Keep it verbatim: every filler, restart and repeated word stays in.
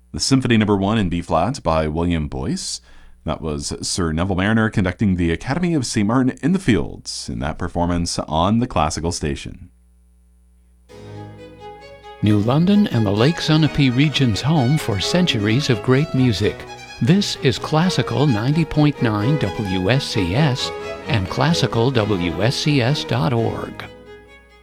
The Symphony Number One in B-flat by William Boyce. That was Sir Neville Marriner conducting the Academy of Saint Martin in the Fields in that performance on the Classical Station. New London and the Lake Sunapee region's home for centuries of great music. This is Classical ninety point nine W S C S and classical W S C S dot org.